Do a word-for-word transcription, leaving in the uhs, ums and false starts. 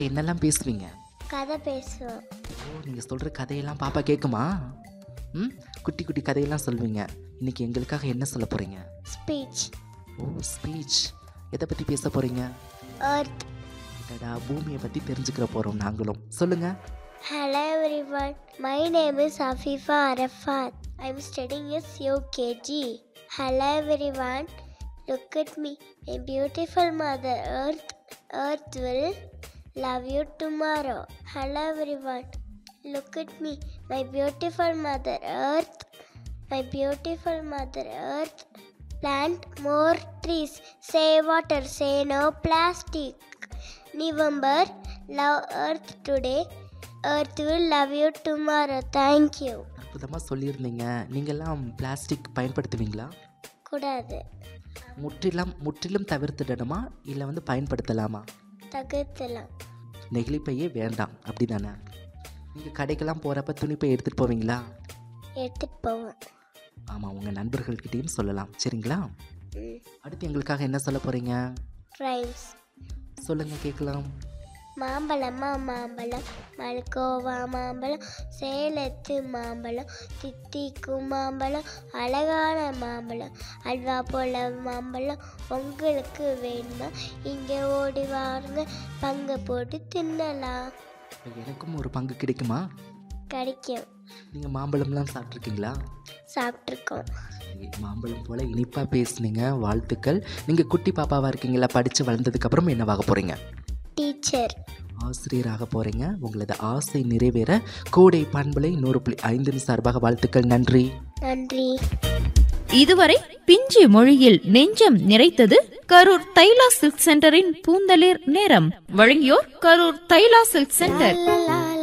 என்னெல்லாம் பேசுவீங்க? கதை பேசுவோம். ஓ, நீங்கள் சொல்கிற கதையெல்லாம் பாப்பா கேட்குமா? ம், குட்டி குட்டி கதையெல்லாம் சொல்வீங்க. இன்னைக்கு எங்களுக்காக என்ன சொல்ல போகிறீங்க? ஸ்பீச். ஓ, ஸ்பீச். எதை பற்றி பேச போகிறீங்க? எர்த். அடடா, பூமியை பற்றி தெரிஞ்சுக்கிற போகிறோம் நாங்களும். சொல்லுங்கள். Hello everyone. My name is Afifa Arafat. I'm studying in U K G. Hello everyone. Look at me. My beautiful mother Earth. Earth will love you tomorrow. Hello everyone. Look at me. My beautiful mother Earth. My beautiful mother Earth. Plant more trees. Save water. Say no plastic. November. Love Earth today. Earth will love you tomorrow. Thank you. அற்புதமாக சொல்லியிருந்தீங்க. நீங்கள்லாம் plastic பயன்படுத்துவீங்களா? கூடாது. முற்றிலும் முற்றிலும் தவிர்த்துடணுமா இல்லை வந்து பயன்படுத்தலாமா? தகுத்தலாம். நெகிழிப்பையே வேண்டாம், அப்படி தானே? நீங்கள் கடைக்கெல்லாம் போகிறப்ப துணிப்பை எடுத்துகிட்டு போவீங்களா? எடுத்துட்டு போவோம். ஆமாம், உங்கள் நண்பர்கள்கிட்டையும் சொல்லலாம். சரிங்களா? ம். அடுத்து எங்களுக்காக என்ன சொல்ல போகிறீங்க? ரைம்ஸ். சொல்லுங்கள், கேட்கலாம். மாம்பழமா மாம்பழம், மல்கோவா மாம்பழம், சேலத்து மாம்பழம், தித்திக்கும் மாம்பழம், அழகான மாம்பழம், அல்வா போல மாம்பழம் உங்களுக்கு வேணுமா? இங்கே ஓடி வாருங்க, பங்கு போட்டு தின்னலாம். எனக்கும் ஒரு பங்கு கிடைக்குமா? கிடைக்கும். நீங்கள் மாம்பழம்லாம் சாப்பிட்ருக்கீங்களா? சாப்பிட்ருக்கோம். மாம்பழம் போல் இனிப்பாக பேசுனீங்க, வாழ்த்துக்கள். நீங்கள் குட்டி பாப்பாவாக இருக்கீங்களா? படித்து வளர்ந்ததுக்கப்புறம் என்னவாக போகிறீங்க? டீச்சர். ஆசிரியராக போகிறீங்க. உங்களது ஆசை நிறைவேற கோடை பண்பலை நூறு புள்ளி ஐந்தின் சார்பாக வாழ்த்துக்கள். நன்றி. நன்றி. இதுவரை பிஞ்சு மொழியில் நெஞ்சம் நிறைத்தது கரூர் தைலா சில்க் சென்டரின் பூந்தளிர் நேரம். வழங்கியோர் கரூர் தைலா சில்க் சென்டர்.